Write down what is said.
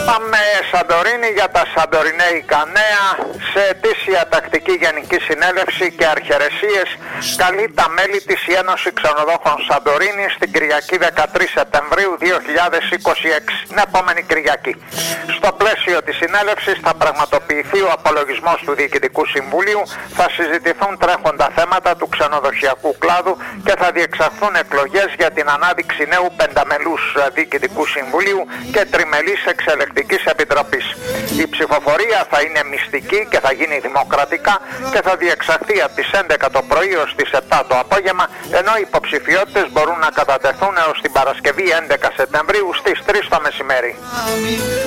Πάμε Σαντορίνη για τα σαντορινέικα νέα. Σε ετήσια τακτική γενική συνέλευση και αρχαιρεσίες καλεί τα μέλη της η Ένωση Ξενοδόχων Σαντορίνη στην Κυριακή 13 Σεπτεμβρίου 2026, την επόμενη Κυριακή. Στο πλαίσιο της συνέλευσης θα πραγματοποιηθεί ο απολογισμός του Διοικητικού Συμβουλίου, θα συζητηθούν τρέχοντα θέματα του ξενοδοχειακού κλάδου και θα διεξαχθούν εκλογές για την ανάδειξη νέου πενταμελούς Διοικητικού Συμβουλίου και τριμελής εξελεκτικής επιτροπής. Η ψηφοφορία θα είναι μυστική και θα γίνει δημοκρατικά και θα διεξαχθεί από τις 11 το πρωί ως τις 7 το απόγευμα, ενώ οι υποψηφιότητες μπορούν να κατατεθούν έως την Παρασκευή 11 Σεπτεμβρίου στις 3 το μεσημέρι.